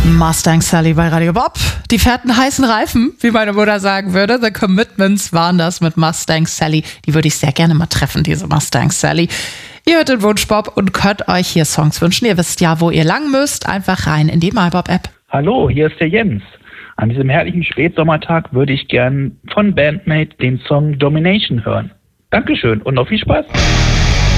Mustang Sally bei Radio Bob. Die fährten heißen Reifen, wie meine Mutter sagen würde. The Commitments waren das mit Mustang Sally. Die würde ich sehr gerne mal treffen, diese Mustang Sally. Ihr hört den Wunsch Bob und könnt euch hier Songs wünschen. Ihr wisst ja, wo ihr lang müsst. Einfach rein in die MyBob-App. Hallo, hier ist der Jens. An diesem herrlichen Spätsommertag würde ich gern von Bandmate den Song Domination hören. Dankeschön und noch viel Spaß.